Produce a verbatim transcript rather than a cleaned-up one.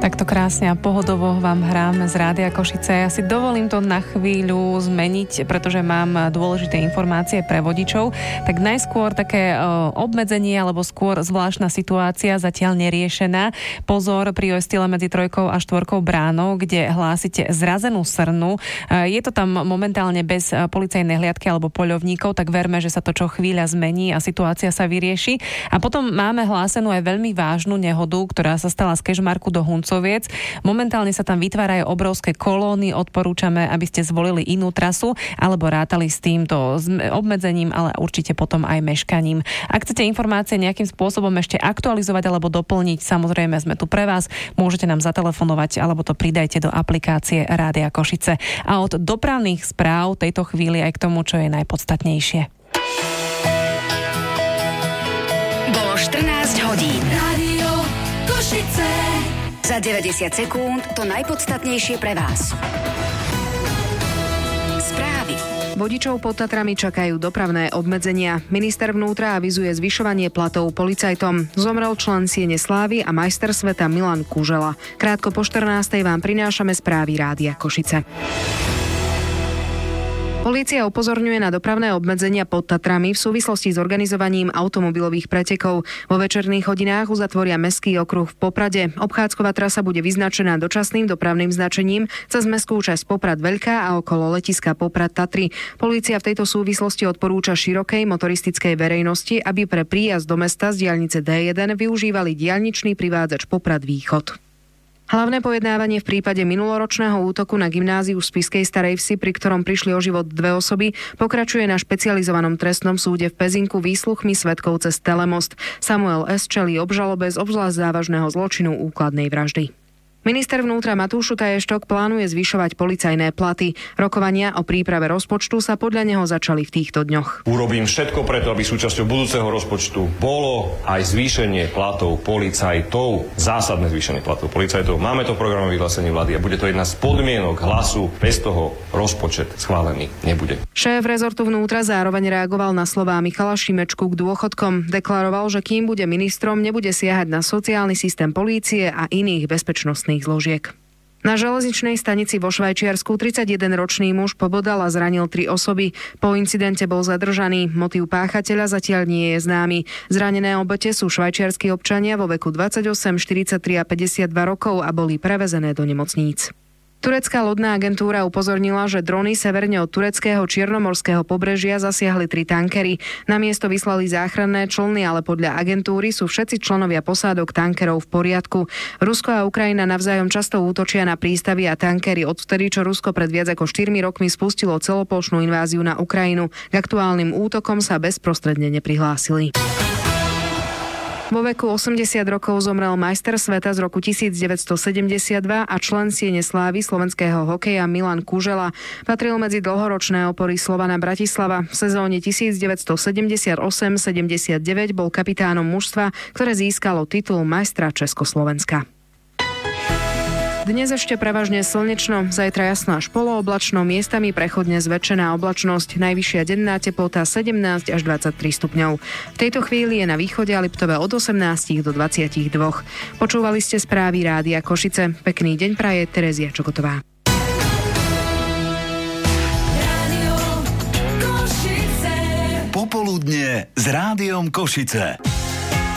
Takto krásne a pohodovo vám hráme z Rádia Košice. Ja si dovolím to na chvíľu zmeniť, pretože mám dôležité informácie pre vodičov. Tak najskôr také obmedzenie, alebo skôr zvláštna situácia, zatiaľ neriešená. Pozor pri ostyle medzi trojkou a štvorkou bránou, kde hlásite zrazenú srnu. Je to tam momentálne bez policajnej hliadky alebo poľovníkov, tak verme, že sa to čo chvíľa zmení a situácia sa vyrieši. A potom máme hlásenú aj veľmi vážnu nehodu, ktorá sa stala z Kežmarku do Huncoviec. Momentálne sa tam vytvárajú obrovské kolóny, odporúčame, aby ste zvolili inú trasu alebo rátali s týmto obmedzením, ale určite potom aj meškaním. Ak chcete informácie nejakým spôsobom ešte aktualizovať alebo doplniť, samozrejme sme tu pre vás, môžete nám zatelefonovať alebo to pridajte do aplikácie Rádia Košice. A od dopravných správ tejto chvíli aj k tomu, čo je najpodstatnejšie. Bolo štrnásť hodín. Rádio Košice. Za deväťdesiat sekúnd to najpodstatnejšie pre vás. Správy. Vodičov pod Tatrami čakajú dopravné obmedzenia. Minister vnútra avizuje zvyšovanie platov policajtom. Zomrel člen Siene Slávy a majster sveta Milan Kužela. Krátko po štrnástej vám prinášame správy Rádia Košice. Polícia upozorňuje na dopravné obmedzenia pod Tatrami v súvislosti s organizovaním automobilových pretekov. Vo večerných hodinách uzatvoria mestský okruh v Poprade. Obchádzková trasa bude vyznačená dočasným dopravným značením cez mestskú časť Poprad Veľká a okolo letiska Poprad Tatry. Polícia v tejto súvislosti odporúča širokej motoristickej verejnosti, aby pre príjazd do mesta z diaľnice dé jeden využívali diaľničný privádzač Poprad Východ. Hlavné pojednávanie v prípade minuloročného útoku na gymnáziu v Spišskej Starej Vsi, pri ktorom prišli o život dve osoby, pokračuje na špecializovanom trestnom súde v Pezinku výsluchmi svedkov cez telemost. Samuel S. čelí obžalobe z obzvlášť závažného zločinu úkladnej vraždy. Minister vnútra Matúš Šutaj-Eštok plánuje zvyšovať policajné platy. Rokovania o príprave rozpočtu sa podľa neho začali v týchto dňoch. Urobím všetko preto, aby súčasťou budúceho rozpočtu bolo aj zvýšenie platov policajtov. Zásadné zvýšenie platov policajtov. Máme to v programovom vyhlásení vlády a bude to jedna z podmienok hlasu. Bez toho rozpočet schválený nebude. Šéf rezortu vnútra zároveň reagoval na slová Michala Šimečku k dôchodkom. Deklaroval, že kým bude ministrom, nebude siahať na sociálny systém polície a iných bezpečnostných zložiek. Na železničnej stanici vo Švajčiarsku tridsaťjedenročný muž pobodal a zranil tri osoby. Po incidente bol zadržaný. Motív páchateľa zatiaľ nie je známy. Zranené obete sú švajčiarski občania vo veku dvadsaťosem, štyridsaťtri a päťdesiatdva rokov a boli prevezené do nemocníc. Turecká lodná agentúra upozornila, že drony severne od tureckého čiernomorského pobrežia zasiahli tri tankery. Na miesto vyslali záchranné člny, ale podľa agentúry sú všetci členovia posádok tankerov v poriadku. Rusko a Ukrajina navzájom často útočia na prístavy a tankery odvtedy, čo Rusko pred viac ako štyrmi rokmi spustilo celoplošnú inváziu na Ukrajinu. K aktuálnym útokom sa bezprostredne neprihlásili. Vo veku osemdesiat rokov zomrel majster sveta z roku devätnásťstosedemdesiatdva a člen Siene Slávy slovenského hokeja Milan Kužela. Patril medzi dlhoročné opory Slovana Bratislava. V sezóne devätnásťstosedemdesiatosem sedemdesiatdeväť bol kapitánom mužstva, ktoré získalo titul majstra Československa. Dnes ešte prevažne slnečno, zajtra jasno až polooblačno, miestami prechodne zväčšená oblačnosť, najvyššia denná teplota sedemnásť až dvadsaťtri stupňov. V tejto chvíli je na východe a Liptove od osemnásť do dvadsaťdva. Počúvali ste správy Rádia Košice. Pekný deň praje Terezia Čokotová. Popoludne s Rádiom Košice.